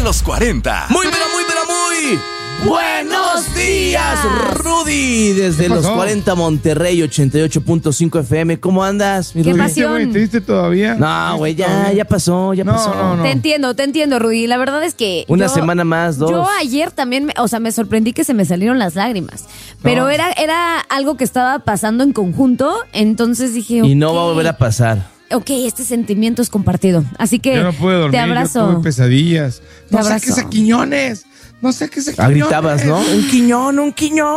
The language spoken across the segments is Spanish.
Los 40. Muy buenos días, Rudy, desde los 40 Monterrey 88.5 FM. ¿Cómo andas, mi ¿Qué Rudy? pasión? ¿Te diste todavía? No, güey, ya pasó. No. Te entiendo, Rudy. La verdad es que Una semana más, 2. Yo ayer también, me sorprendí que se me salieron las lágrimas. Pero era algo que estaba pasando en conjunto, entonces dije, Y no va a volver a pasar. Ok, este sentimiento es compartido. Así que Yo no pude dormir, te abrazo. yo tuve pesadillas. Te No abrazo. saques a Quiñones. No saques a Quiñones. Gritabas, ¿no? Un quiñón. Un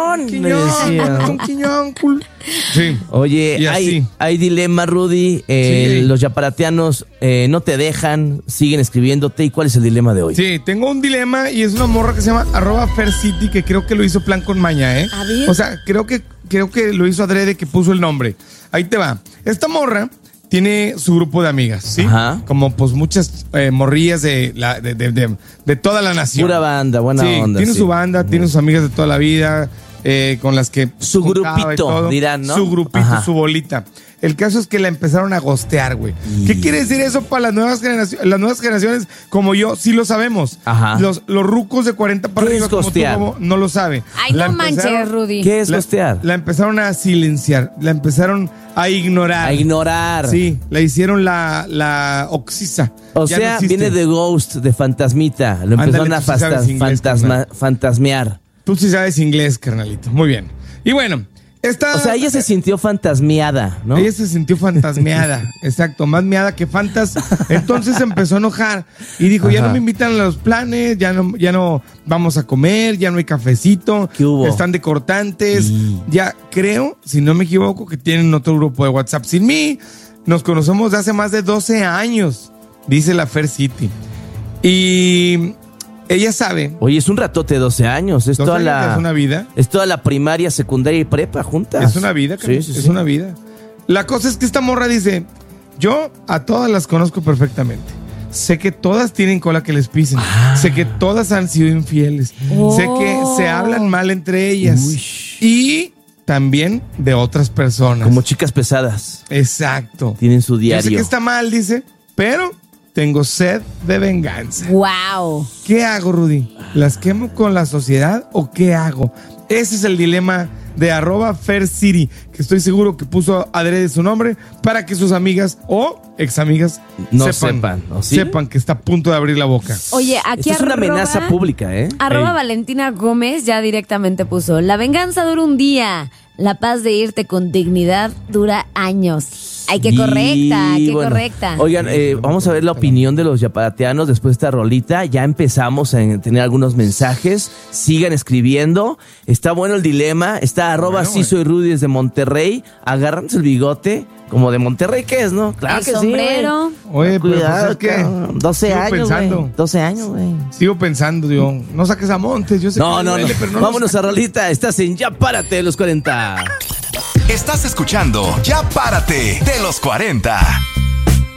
quiñón. Sí. Oye, Y así. hay dilema, Rudy. Sí. Los yaparatianos no te dejan, siguen escribiéndote. ¿Y cuál es el dilema de hoy? Sí, tengo un dilema y es una morra que se llama @FairCity, que creo que lo hizo plan con maña, ¿eh? A ver. O sea, creo que lo hizo adrede, que puso el nombre. Ahí te va. Esta morra tiene su grupo de amigas, ¿sí? Ajá. Como pues muchas morrillas de toda la nación. Pura banda, buena Sí, onda. tiene sí. su banda, tiene sus amigas de toda la vida, con las que Su juntaba y grupito, todo. dirán, ¿no? Su grupito, Ajá. su bolita. El caso es que la empezaron a gostear, güey. ¿Qué quiere decir eso para las nuevas generaciones? Las nuevas generaciones, como yo, sí lo sabemos. Ajá. Los rucos de 40 para ¿Qué arriba, es como tú, gostear? Bobo, no lo sabe. Ay, La no manches, empezaron- Rudy. ¿Qué es gostear? La empezaron a silenciar, la empezaron a ignorar. A ignorar. Sí, la hicieron la oxisa. O Ya no sea, existe. viene de Ghost, de fantasmita. Lo empezaron Ándale, a tú sí sabes inglés, carnal. fantasmear. Tú sí sabes inglés, carnalito. Muy bien. Y bueno, esta... O sea, ella se sintió fantasmeada, ¿no? Ella se sintió fantasmeada, exacto, más meada que fantas. Entonces se empezó a enojar y dijo, ya Ajá. no me invitan a los planes, ya no vamos a comer, ya no hay cafecito, ¿Qué hubo? están de cortantes. Y- Ya creo, si no me equivoco, que tienen otro grupo de WhatsApp sin mí. Nos conocemos de hace más de 12 años, dice la FairCity. Y ella sabe, Oye, es un ratote de 12 años. Es 12 toda años, la... es una vida. Es toda la primaria, secundaria y prepa juntas. Es una vida, Sí, es sí. una vida. La cosa es que esta morra dice, yo a todas las conozco perfectamente. Sé que todas tienen cola que les pisen. Sé que todas han sido infieles. Oh. Sé que se hablan mal entre ellas. Uy. Y también de otras personas. Como chicas pesadas. Exacto. Tienen su Yo sé diario. que está mal, dice, pero tengo sed de venganza. Wow. ¿Qué hago, Rudy? ¿Las quemo con la sociedad o qué hago? Ese es el dilema de @FairCity, que estoy seguro que puso adrede su nombre para que sus amigas o examigas No sepan, ¿o sí? sepan que está a punto de abrir la boca. Oye, aquí Esto es una amenaza pública, ¿eh? @ Ey. Valentina Gómez ya directamente puso, la venganza dura un día, la paz de irte con dignidad dura años. Ay, qué correcta, Y qué bueno, correcta. Oigan, vamos a ver la opinión de los yaparateanos después de esta rolita. Ya empezamos a tener algunos mensajes. Sigan escribiendo. Está bueno el dilema. Está Bueno, @Ciso y Rudy desde Monterrey. Agárrense el bigote. Como de Monterrey, ¿qué es, no? Claro El que sombrero. sí, güey. Oye, pero Cuidado, pues es que cabrón. 12 sigo años, pensando. güey. 12 años, güey. Sigo pensando, digo, no saques a Montes, yo sé No, que no, duele, no. pero no. Vámonos a rolita. Estás en Ya Párate de los 40. Estás escuchando Ya Párate de los 40.